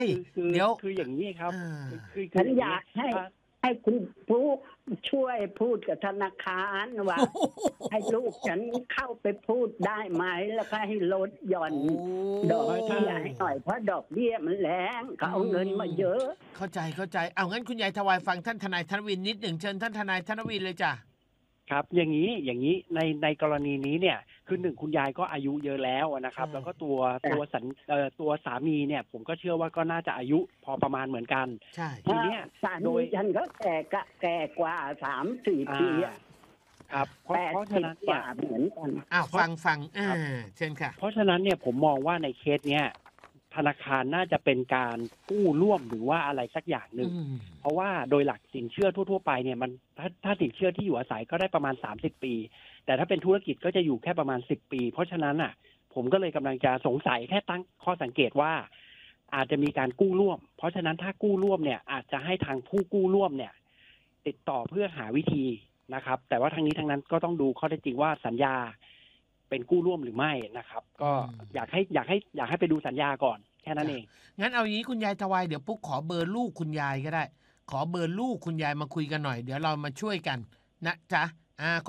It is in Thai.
เดี๋ยวคืออย่างนี้ครับคือฉันอยากให้คุณปุ๊กช่วยพูดกับธนาคารว่าให้ลูกฉันเข้าไปพูดได้ไหมแล้วก็ให้ลดหย่อนดอกเบี้ยให้หน่อยเพราะดอกเบี้ยมันแรงเขาเอาเงินมาเยอะเข้าใจเอางั้นคุณยายทวายฟังท่านทนายธนวินนิดหนึ่งเชิญท่านทนายธนวินเลยจ้ะครับอย่างนี้ในกรณีนี้เนี่ยคือหนึ่งคุณยายก็อายุเยอะแล้วนะครับแล้วก็ตัวสามีเนี่ยผมก็เชื่อว่าก็น่าจะอายุพอประมาณเหมือนกันใช่ทีนี้โดยฉันก็แก่กว่า3-4 ปีครับเพราะฉะนั้นเนี่ยเหมือนกันฟังเชิญค่ะเพราะฉะนั้นเนี่ยผมมองว่าในเคสเนี้ยธนาคารน่าจะเป็นการกู้ร่วมหรือว่าอะไรสักอย่างหนึ่งเพราะว่าโดยหลักสินเชื่อทั่วๆไปเนี่ยมันถ้าสินเชื่อที่อยู่อาศัยก็ได้ประมาณ30 ปีแต่ถ้าเป็นธุรกิจก็จะอยู่แค่ประมาณ10 ปีเพราะฉะนั้นอ่ะผมก็เลยกำลังจะสงสัยแค่ตั้งข้อสังเกตว่าอาจจะมีการกู้ร่วมเพราะฉะนั้นถ้ากู้ร่วมเนี่ยอาจจะให้ทางผู้กู้ร่วมเนี่ยติดต่อเพื่อหาวิธีนะครับแต่ว่าทั้งนี้ทั้งนั้นก็ต้องดูข้อเท็จจริงว่าสัญญาเป็นกู้ร่วมหรือไม่นะครับก็อยากให้ไปดูสัญญาก่อนแค่นั้นเองงั้นเอาอย่างนี้คุณยายทวายเดี๋ยวปุ๊กขอเบอร์ลูกคุณยายก็ได้ขอเบอร์ลูกคุณยายมาคุยกันหน่อยเดี๋ยวเรามาช่วยกันนะจ๊ะ